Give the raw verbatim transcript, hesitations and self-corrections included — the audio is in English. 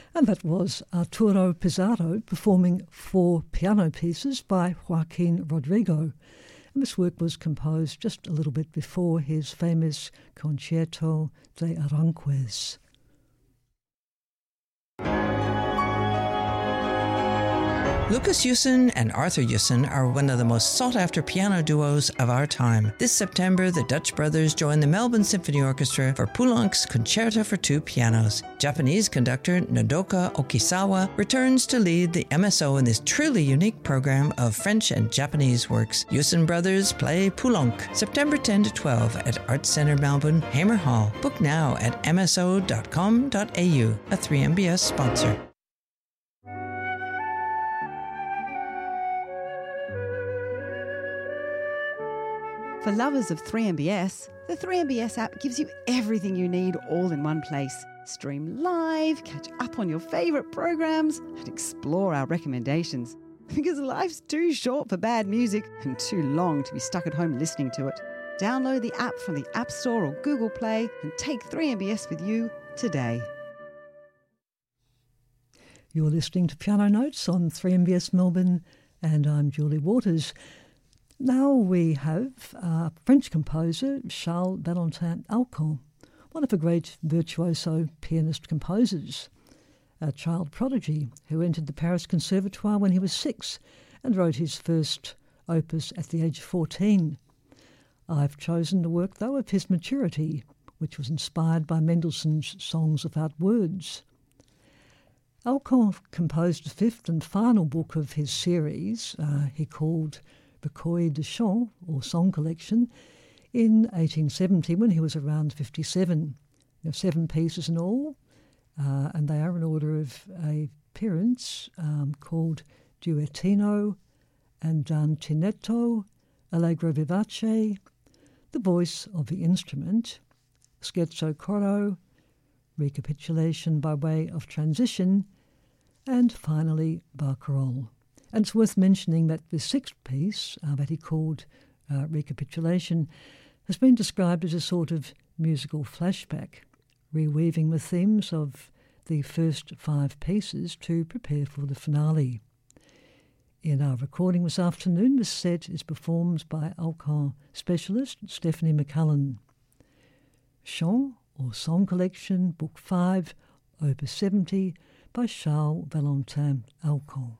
And that was Arturo Pizarro performing four piano pieces by Joaquin Rodrigo. And this work was composed just a little bit before his famous Concierto de Aranjuez. Lucas Yuson and Arthur Yuson are one of the most sought-after piano duos of our time. This September, the Dutch brothers join the Melbourne Symphony Orchestra for Poulenc's Concerto for Two Pianos. Japanese conductor Nodoka Okisawa returns to lead the M S O in this truly unique program of French and Japanese works. Yuson brothers play Poulenc, September tenth to twelfth at Arts Centre Melbourne, Hamer Hall. Book now at m s o dot com dot a u, a three M B S sponsor. For lovers of three M B S, the three M B S app gives you everything you need all in one place. Stream live, catch up on your favourite programs, and explore our recommendations. Because life's too short for bad music and too long to be stuck at home listening to it. Download the app from the App Store or Google Play and take three M B S with you today. You're listening to Piano Notes on three M B S Melbourne, and I'm Julie Waters. Now we have uh, French composer Charles Valentin Alkan, one of the great virtuoso pianist composers, a child prodigy who entered the Paris Conservatoire when he was six and wrote his first opus at the age of fourteen. I've chosen the work, though, of his maturity, which was inspired by Mendelssohn's Songs Without Words. Alkan composed the fifth and final book of his series, uh, he called Recueil de Chants, or Song Collection, in eighteen seventy when he was around fifty-seven. There are seven pieces in all, uh, and they are in order of appearance, um, called Duettino, Andantinato, Allegro Vivace, The Voice of the Instrument, Scherzo Coro, Recapitulation by Way of Transition, and finally Barcarolle. And it's worth mentioning that the sixth piece, uh, that he called uh, Recapitulation, has been described as a sort of musical flashback, reweaving the themes of the first five pieces to prepare for the finale. In our recording this afternoon, the set is performed by Alkan specialist Stephanie McCullen. Chant, or Song Collection, Book five, Opus seventy, by Charles Valentin Alkan.